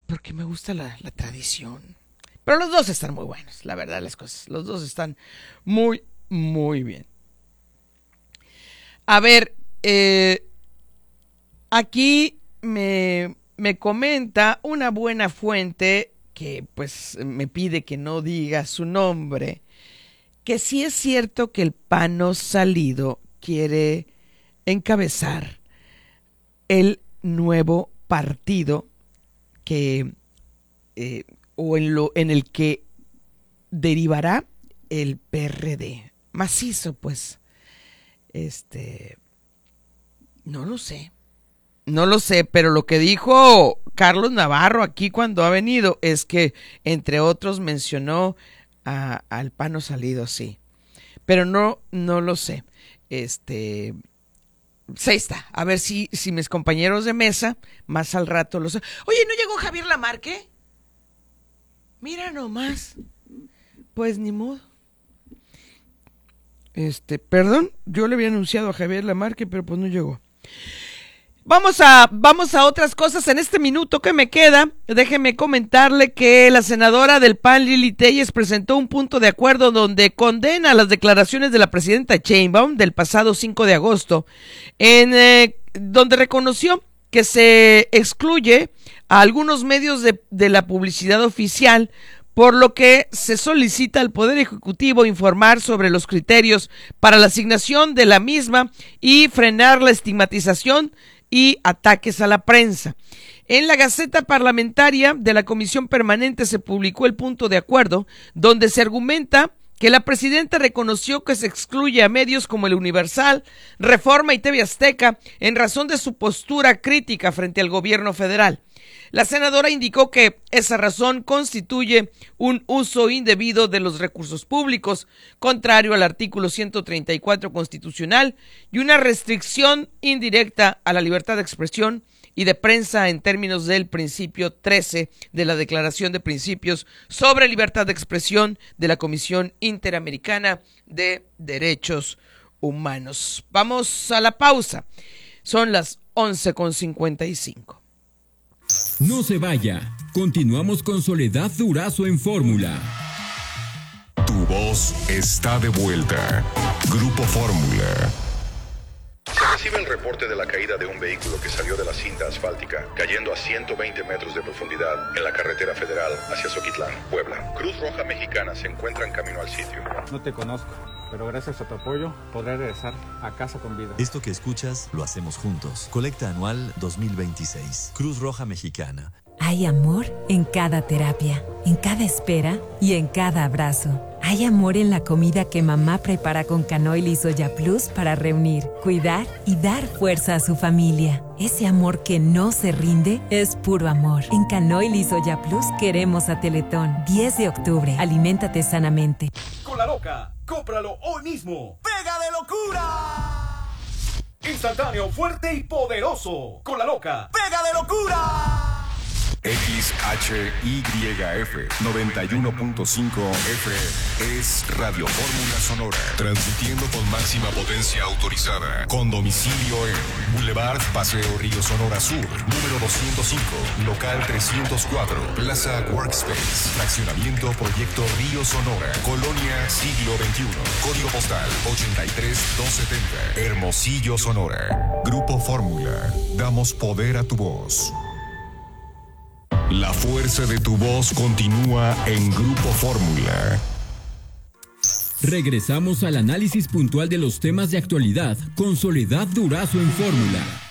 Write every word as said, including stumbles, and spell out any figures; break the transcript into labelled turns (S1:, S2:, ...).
S1: porque me gusta la, la tradición. Pero los dos están muy buenos, la verdad, las cosas. Los dos están muy, muy bien. A ver, eh, aquí me, me comenta una buena fuente que pues me pide que no diga su nombre, que sí es cierto que el Pano Salido quiere encabezar el nuevo partido que eh, o en lo en el que derivará el P R D. Macizo, pues. Este no lo sé. No lo sé, pero lo que dijo Carlos Navarro aquí cuando ha venido es que, entre otros, mencionó a, al Pano Salido, sí. Pero no, no lo sé. Este, pues ahí está. A ver si, si mis compañeros de mesa, más al rato los... Oye, ¿no llegó Javier Lamarque? Mira nomás. Pues ni modo. Este, perdón, yo le había anunciado a Javier Lamarque, pero pues no llegó. Vamos a, vamos a otras cosas. En este minuto que me queda, déjeme comentarle que la senadora del P A N, Lili Téllez, presentó un punto de acuerdo donde condena las declaraciones de la presidenta Sheinbaum del pasado cinco de agosto, en eh, donde reconoció que se excluye a algunos medios de, de la publicidad oficial, por lo que se solicita al Poder Ejecutivo informar sobre los criterios para la asignación de la misma y frenar la estigmatización y ataques a la prensa. En la Gaceta Parlamentaria de la Comisión Permanente se publicó el punto de acuerdo, donde se argumenta que la presidenta reconoció que se excluye a medios como el Universal, Reforma y T V Azteca en razón de su postura crítica frente al gobierno federal. La senadora indicó que esa razón constituye un uso indebido de los recursos públicos, contrario al artículo ciento treinta y cuatro constitucional, y una restricción indirecta a la libertad de expresión y de prensa en términos del principio trece de la Declaración de Principios sobre Libertad de Expresión de la Comisión Interamericana de Derechos Humanos. Vamos a la pausa. Son las once con cincuenta y cinco.
S2: No se vaya. Continuamos con Soledad Durazo en Fórmula.
S3: Tu voz está de vuelta. Grupo Fórmula.
S4: Se recibe el reporte de la caída de un vehículo que salió de la cinta asfáltica, cayendo a ciento veinte metros de profundidad en la carretera federal hacia Zoquitlán, Puebla. Cruz Roja Mexicana se encuentra en camino al sitio.
S5: No te conozco, pero gracias a tu apoyo podré regresar a casa con vida.
S6: Esto que escuchas lo hacemos juntos. Colecta anual dos mil veintiséis. Cruz Roja Mexicana.
S7: Hay amor en cada terapia, en cada espera y en cada abrazo. Hay amor en la comida que mamá prepara con Canoil y Soya Plus para reunir, cuidar y dar fuerza a su familia. Ese amor que no se rinde es puro amor. En Canoil y Soya Plus queremos a Teletón. diez de octubre. Aliméntate sanamente.
S8: Con La Loca, cómpralo hoy mismo. ¡Pega de locura! Instantáneo, fuerte y poderoso. Con La Loca, ¡pega de locura!
S3: X H Y F noventa y uno punto cinco F M es Radio Fórmula Sonora, transmitiendo con máxima potencia autorizada, con domicilio en Boulevard Paseo Río Sonora Sur, número doscientos cinco, local trescientos cuatro, Plaza Workspace, fraccionamiento Proyecto Río Sonora, Colonia Siglo veintiuno, código postal ochenta y tres doscientos setenta, Hermosillo, Sonora. Grupo Fórmula, damos poder a tu voz. La fuerza de tu voz continúa en Grupo Fórmula.
S2: Regresamos al análisis puntual de los temas de actualidad con Soledad Durazo en Fórmula.